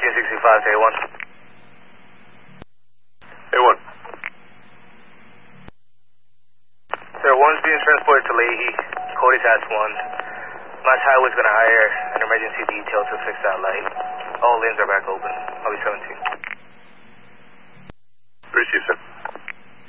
1965 to A1. A1. Sir, one's being transported to Leahy. Cody Task 1. Mass Highway's gonna hire an emergency detail to fix that light. All lanes are back open. I'll be 17.